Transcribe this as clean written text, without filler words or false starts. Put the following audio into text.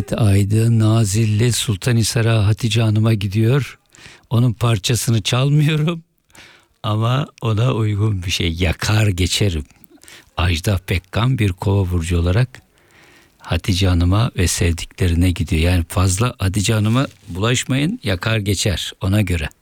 Evet, Aydın Nazilli Sultanhisar'a Hatice Hanım'a gidiyor. Onun parçasını çalmıyorum ama ona uygun bir şey, yakar geçerim. Ajda Pekkan bir Kova burcu olarak Hatice Hanım'a ve sevdiklerine gidiyor. Yani fazla Hatice Hanım'a bulaşmayın, yakar geçer ona göre.